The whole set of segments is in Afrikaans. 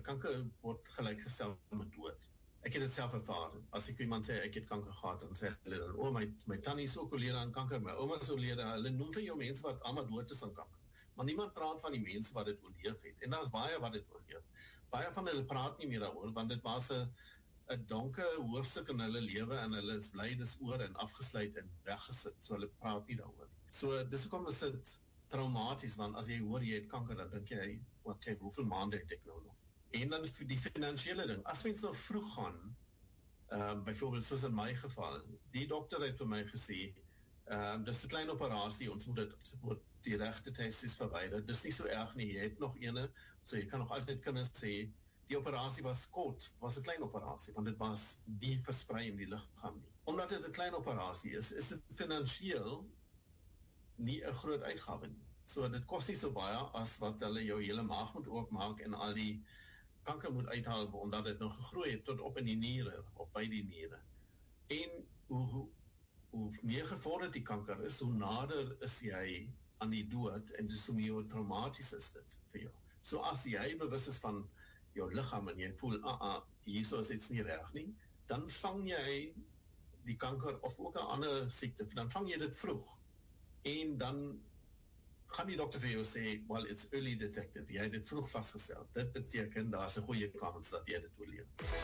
kanker word gelijkgestel met dood. Ek het dit self ervaar. As ek iemand sê, ek het kanker gehad, dan sê hulle dan, my tannie is ook oorlede aan kanker, my oma is oorlede, hulle noem vir jou mense wat allemaal dood is aan kanker. Maar niemand praat van die mense wat dit oorleef het. En daar is baie wat dit oorleef. Baie van hulle praat nie meer daaroor, want dit was 'n donker hoofstuk in hulle lewe en hulle is bly dis oor en afgesluit en weggesit, so hulle praat nie daaroor. So dis hoekom is dit traumaties, want as jy hoor jy het kanker, dan dink jy, okay, hoeveel maande het ek nou nog? En dan die finansiële ding, as mens nou vroeg gaan, byvoorbeeld soos in my geval, die dokter het vir my gesê, dis 'n klein operasie, ons moet die regte testes verwyder, dis nie so erg nie, jy het nog ene, so jy kan nog altyd kinders sê, die operasie was kort, was 'n klein operasie, want dit was nie versprei in die liggaam nie. Omdat dit 'n klein operasie is dit finansieel nie 'n groot uitgawe nie. So dit kos nie so baie as wat hulle jou hele maag moet oopmaak en al die kanker moet uithaal, omdat dit nog gegroei het tot op in die niere, op by die niere. En hoe meer gevorderd die kanker is, hoe nader is jy aan die dood, en dus hoe meer traumatisch is dit vir jou. So as jy bewus is van jou lichaam, en jy voel, hierso is iets nie reg nie, dan vang jy die kanker, of ook 'n ander siekte, dan vang jy dit vroeg, en dan gaan die dokter vir jou sê, well, it's early detected, jy het dit vroeg vastgestel, dit beteken, daar is 'n goeie kans dat jy dit oorleef.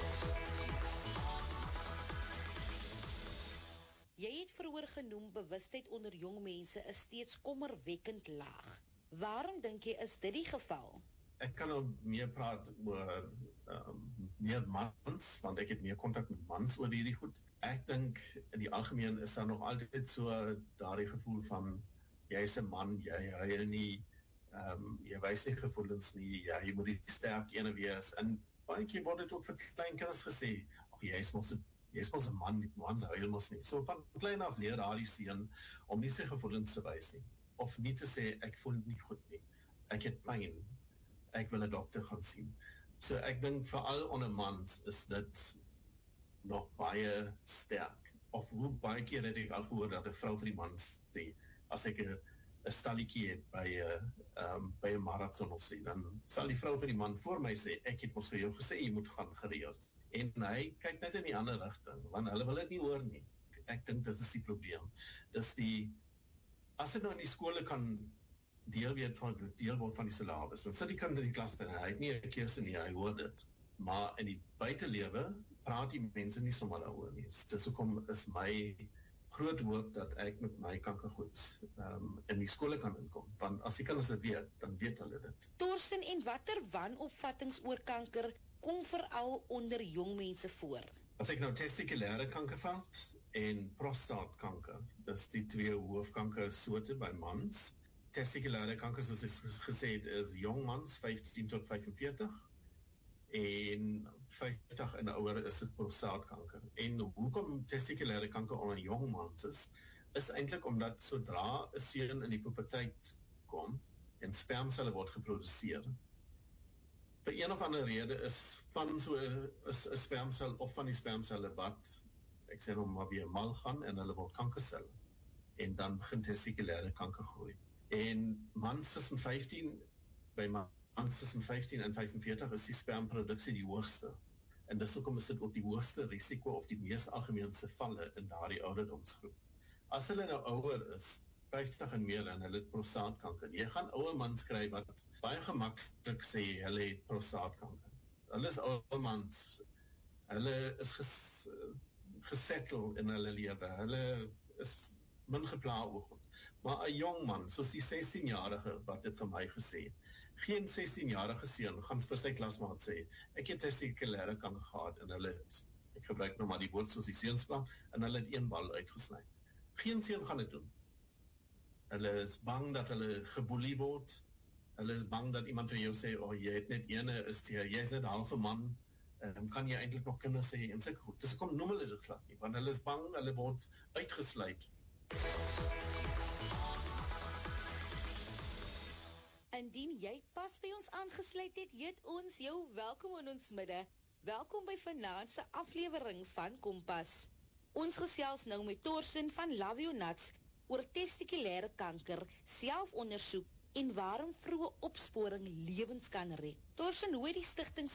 Jy het vroeër genoem, bewustheid onder jong mense is steeds kommerwekkend laag. Waarom dink jy is dit die geval? Ek kan nou meer praat oor meer mans, want ek het meer kontak met mans oor hierdie goed. Ek dink, in die algemeen is daar nog altyd so daardie gevoel van, jy is 'n man, jy huil nie, jy wys nie gevoelens nie, jy moet die sterk ene wees, en baie keer word dit ook vir klein kinders gesê, jy is mos 'n man, mans huil mos nie. So van klein af leer daardie seun om nie sy gevoelens te wys nie, of nie te sê, ek voel nie goed nie, ek het pyn, ek wil 'n dokter gaan sien. So ek dink veral onder mans is dit nog baie sterk, of hoe baie keer het ek al gehoor dat 'n vrou vir die man sê, as ek 'n stalletjie het by 'n marathon of sê, dan sal die vrou vir die man voor my sê, ek het mos vir jou gesê, jy moet gaan gereeld. En hy kyk net in die ander rigting, want hulle wil dit nie hoor nie. Ek dink dit is die probleem. As dit nou in die skole kan deel word van die syllabus, dan sit die kind in die klas en hy het nie 'n keuse nie, hy hoor dit. Maar in die buitelewe praat die mense nie sommer daaroor nie. Dis hoekom is my groot hoop dat ek met my kankergoed in die skole kan inkom. Want as die kinders dit weet, dan weet hulle dit. Torsten, en watter wanopvattings oor kanker kom veral onder jong mense voor? As ek nou testikulêre kanker vat en prostaatkanker, dis die twee hoofkankersoorte by mans. Testikulêre kanker, soos ek gesê het, is jong mans, 15 tot 45, en 50 en ouer is dit prostaatkanker. En hoekom testikulêre kanker onder jong mans is eintlik omdat sodra 'n seun in die puberteit kom, en spermselle word geproduseer, vir een of ander rede is van so 'n spermsel of van die spermselle wat, ek sê nou maar weer mal gaan en hulle word kankerselle. En dan begin testikulêre kanker groei. En mans tussen 15, by mans tussen 15 en 45 is die spermproduksie die hoogste. En dis hoekom is dit ook die hoogste risiko of die mees algemeenste valle in daardie ouderdomsgroep. As hulle nou ouer is, 50 en meer, en hulle het prostaatkanker. Jy gaan ouer mans kry wat baie gemaklik sê, hulle het prostaatkanker. Hulle is ouer mans, hulle is gesettle in hulle lewe, hulle is min gepla oor goed. Maar 'n jong man, soos die 16-jarige wat dit vir my gesê het, geen 16-jarige seun gaan vir sy klasmaat sê, ek het testikulêre kanker gehad, en hulle het, ek gebruik nou maar die woord soos die seunsplan, en hulle het een bal uitgesny. Geen seun gaan dit doen. Hulle is bang dat hulle geboelie word, hulle is bang dat iemand vir jou sê, jy het net ene, jy is net halve man, kan jy eintlik nog kinders sê, en sulke goed. Dus kom noem hulle dit glad nie, want hulle is bang, hulle word uitgesluit. Indien jy pas by ons aangesluit het, heet ons jou welkom in ons midde. Welkom by vanaand se aflewering van Kompas. Ons gesels nou met Torsten van Love You Nuts oor testikulêre kanker, selfondersoek en waarom vroeë opsporing lewens kan red. Torsten, hoe het die stigting